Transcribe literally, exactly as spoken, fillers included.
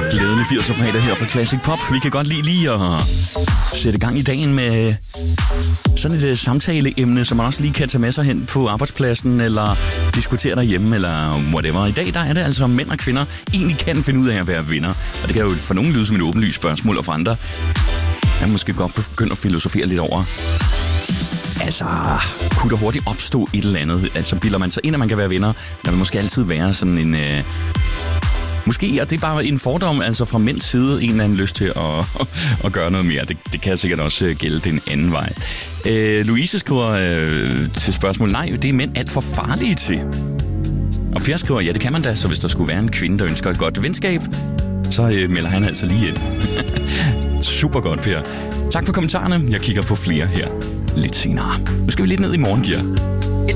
Glædelig firserne fredag her fra Classic Pop. Vi kan godt lide lige at sætte gang i dagen med sådan et samtaleemne, som man også lige kan tage med sig hen på arbejdspladsen, eller diskutere derhjemme, eller whatever. I dag der er det altså, om mænd og kvinder egentlig kan finde ud af at være venner. Og det kan jo for nogen lyde som et åbenlyst spørgsmål, og for andre jeg måske godt begynde at filosofere lidt over. Altså, kunne der hurtigt opstå et eller andet? Altså, bilder man sig ind, at man kan være venner? Der vil måske altid være sådan en... Øh, måske, og det er bare en fordom, altså fra mænds side, en eller anden lyst til at, at gøre noget mere. Det, det kan sikkert også gælde den anden vej. Øh, Louise skriver øh, til spørgsmål, nej, det er mænd alt for farlige til. Og Per skriver, ja, det kan man da, så hvis der skulle være en kvinde, der ønsker et godt venskab, så øh, melder han altså lige ind. Super godt, Per. Tak for kommentarerne. Jeg kigger på flere her lidt senere. Nu skal vi lidt ned i morgengear.